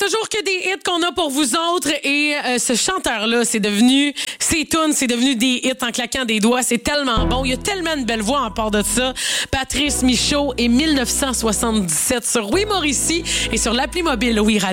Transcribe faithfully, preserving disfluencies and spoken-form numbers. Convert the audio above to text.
toujours que des hits qu'on a pour vous autres. Et euh, ce chanteur-là, c'est devenu, ses tunes, c'est devenu des hits en claquant des doigts. C'est tellement bon. Il y a tellement de belles voix en part de ça. Patrice Michaud et mille neuf cent soixante-dix-sept sur Oui Mauricie et sur l'appli mobile Oui Radio.